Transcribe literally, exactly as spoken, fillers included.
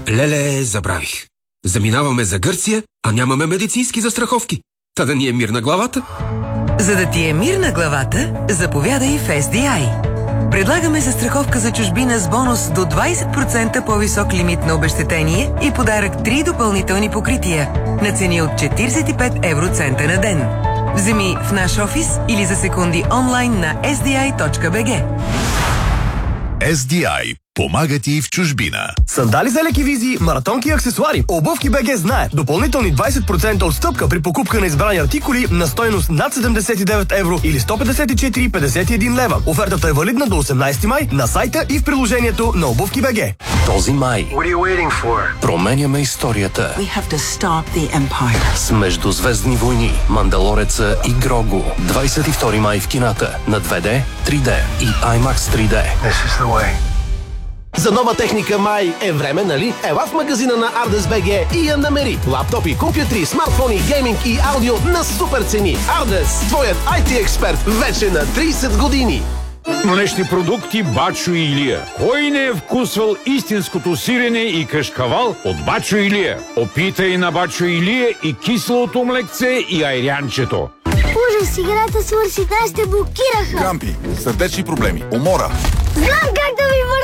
Леле, забравих. Заминаваме за Гърция, а нямаме медицински застраховки. Та да ни е мир на главата. За да ти е мир на главата, заповядай в Ес Ди Ай. Предлагаме застраховка за чужбина с бонус до двайсет процента по-висок лимит на обезщетение и подарък три допълнителни покрития на цени от четирийсет и пет евроцента на ден. Вземи в наш офис или за секунди онлайн на ес ди ай точка би джи. Ес Ди Ай. Помага ти в чужбина. Сандали за леки визи, маратонки и аксесуари. Обувки БГ знае. Допълнителни двайсет процента отстъпка при покупка на избрани артикули на стойност над седемдесет и девет евро или сто петдесет и четири цяло петдесет и един лева. Офертата е валидна до осемнайсети май на сайта и в приложението на Обувки БГ. Този май променяме историята с Междузвездни войни, Мандалореца и Грогу. двайсет и втори май в кината на две Д, три Д и IMAX три Д. За нова техника май е време, нали? Ела в магазина на Ардес БГ и я намери. Лаптопи, компютри, смартфони, гейминг и аудио на супер цени. Ардес, твоят ай ти експерт, вече на трийсет години. Млечни продукти Бачо Илия. Кой не е вкусвал истинското сирене и кашкавал от Бачо Илия? Опитай на Бачо Илия и киселото млекце и айрянчето. Ужас, играта свърши, те ще блокираха. Крампи, сърдечни проблеми, умора. Знам как да ви върна